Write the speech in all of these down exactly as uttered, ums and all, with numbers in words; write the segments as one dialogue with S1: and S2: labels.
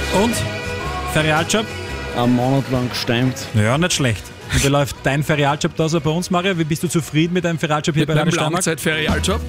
S1: Und? Ferialjob?
S2: Einen Monat lang gestemmt.
S1: Ja, nicht schlecht. Und wie läuft dein Ferialjob da so bei uns, Mario? Wie bist du zufrieden mit deinem Ferialjob hier
S3: Mit
S1: bei
S3: meinem
S1: Radio Steiermark?
S3: Langzeit-Ferialjob.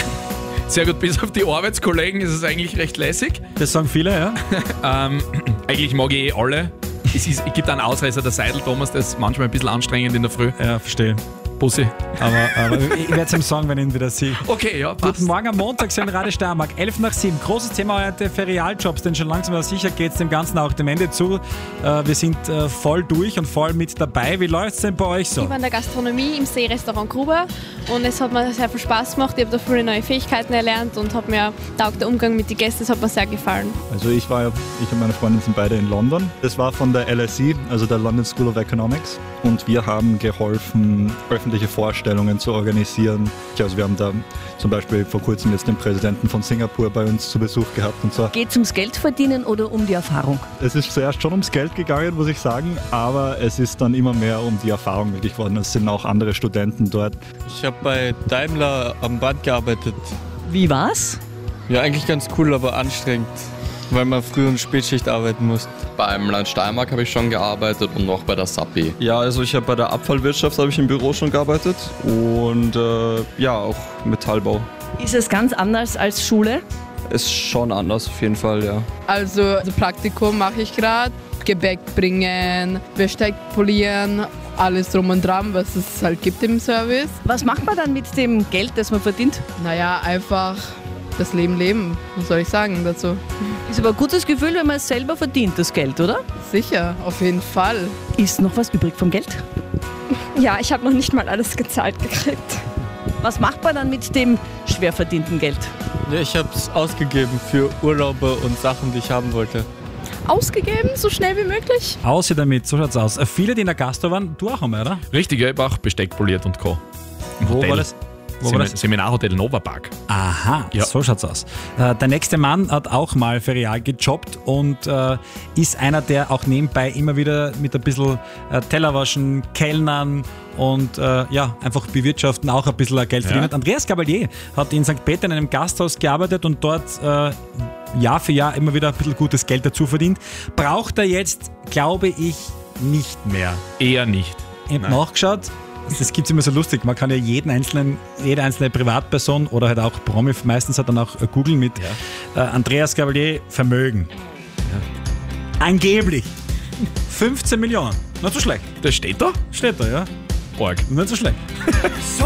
S3: Sehr gut, bis auf die Arbeitskollegen ist es eigentlich recht lässig.
S1: Das sagen viele, ja.
S3: Ähm, eigentlich mag ich eh alle. Es, ist, es gibt einen Ausreißer, der Seidel Thomas, der ist manchmal ein bisschen anstrengend in der Früh.
S1: Ja, verstehe.
S3: Bussi.
S1: Aber, aber ich werde es ihm sagen, wenn ich ihn wieder sehe.
S3: Okay, ja, passt.
S1: Guten Morgen am Montag, sind Radio Steiermark, elf nach sieben. Großes Thema heute, Ferialjobs, denn schon langsam aber sicher geht es dem Ganzen auch dem Ende zu. Äh, wir sind äh, voll durch und voll mit dabei. Wie läuft es denn bei euch so?
S4: Ich war in der Gastronomie im Seerestaurant Gruber und es hat mir sehr viel Spaß gemacht. Ich habe da viele neue Fähigkeiten erlernt und hat mir taugt der Umgang mit den Gästen, das hat mir sehr gefallen.
S5: Also ich war, ich und meine Freundin sind beide in London. Das war von der L S E, also der London School of Economics. Und wir haben geholfen, öffentliche Vorstellungen zu organisieren. Also wir haben da zum Beispiel vor kurzem jetzt den Präsidenten von Singapur bei uns zu Besuch gehabt und so.
S6: Geht es ums Geld verdienen oder um die Erfahrung?
S5: Es ist zuerst schon ums Geld gegangen, muss ich sagen, aber es ist dann immer mehr um die Erfahrung wirklich geworden. Es sind auch andere Studenten dort.
S2: Ich habe bei Daimler am Band gearbeitet.
S6: Wie war's?
S2: Ja, eigentlich ganz cool, aber anstrengend, weil man Früh- und Spätschicht arbeiten muss.
S7: Beim Land Steiermark habe ich schon gearbeitet und noch bei der Sappi.
S8: Ja, also ich habe bei der Abfallwirtschaft habe ich im Büro schon gearbeitet und äh, ja, auch Metallbau.
S6: Ist es ganz anders als Schule?
S8: Ist schon anders auf jeden Fall, ja.
S9: Also, also Praktikum mache ich gerade, Gebäck bringen, Besteck polieren, alles drum und dran, was es halt gibt im Service.
S6: Was macht man dann mit dem Geld, das man verdient?
S9: Naja, einfach das Leben leben, was soll ich sagen dazu?
S6: Ist aber ein gutes Gefühl, wenn man es selber verdient, das Geld, oder?
S9: Sicher, auf jeden Fall.
S6: Ist noch was übrig vom Geld?
S4: Ja, ich habe noch nicht mal alles gezahlt gekriegt.
S6: Was macht man dann mit dem schwer verdienten Geld?
S2: Ja, ich habe es ausgegeben für Urlaube und Sachen, die ich haben wollte.
S4: Ausgegeben, so schnell wie möglich.
S1: Aus hier damit, so schaut's aus. Äh, Viele, die in der Gastro waren, du auch einmal, oder?
S3: Richtig, ja, ich habe auch Besteck poliert und Co. Im
S1: Wo
S3: Hotel.
S1: war das? Wo war
S3: Semin-
S1: das?
S3: Seminarhotel Novapark.
S1: Aha,
S3: Ja.
S1: so schaut's aus. Äh, der nächste Mann hat auch mal ferial gejobbt und äh, ist einer, der auch nebenbei immer wieder mit ein bisschen äh, Tellerwaschen, Kellnern und äh, ja, einfach bewirtschaften auch ein bisschen Geld verdient hat. Andreas Gabalier hat in Sankt Peter in einem Gasthaus gearbeitet und dort äh, Jahr für Jahr immer wieder ein bisschen gutes Geld dazu verdient. Braucht er jetzt, glaube ich, nicht mehr.
S3: Eher nicht.
S1: Ich habe
S3: Nein.
S1: nachgeschaut. Das gibt es immer so lustig. Man kann ja jeden einzelnen, jede einzelne Privatperson oder halt auch Promi, meistens hat dann auch äh, googeln mit äh, Andreas Gabalier Vermögen. Angeblich fünfzehn Millionen. Nicht so schlecht.
S3: Das steht da?
S1: Steht da, ja.
S3: Org.
S1: Nicht so schlecht.